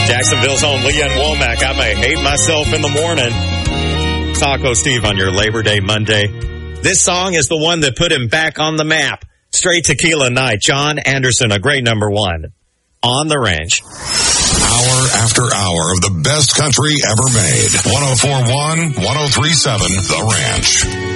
Jacksonville's own Leanne Womack. I may hate myself in the morning. Taco Steve on your Labor Day Monday. This song is the one that put him back on the map. Straight Tequila Night. John Anderson, a great number one. On the Ranch. Hour after hour of the best country ever made. 104.1, 103.7, The Ranch.